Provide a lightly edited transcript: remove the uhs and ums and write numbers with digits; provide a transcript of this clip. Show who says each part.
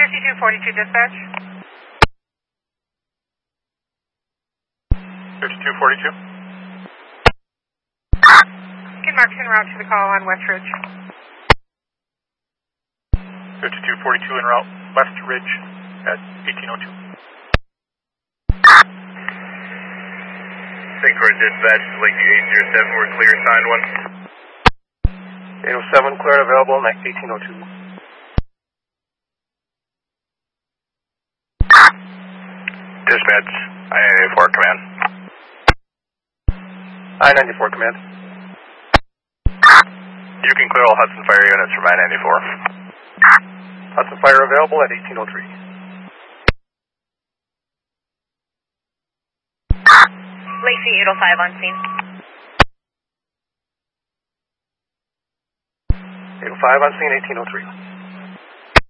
Speaker 1: 5242 dispatch.
Speaker 2: 5242.
Speaker 1: Skid marks en route to the call on West Ridge.
Speaker 2: 5242 en route, West Ridge at 1802.
Speaker 3: St. Croix dispatch, Lakeview 807, we're clear, sign 1.
Speaker 4: 807, clear and available, next 1802.
Speaker 3: Dispatch, I-94 command.
Speaker 4: I-94 command.
Speaker 3: You can clear all Hudson Fire units from I-94.
Speaker 4: Hudson Fire available at 1803.
Speaker 1: Lacey 805 on scene.
Speaker 4: 805 on scene, 1803.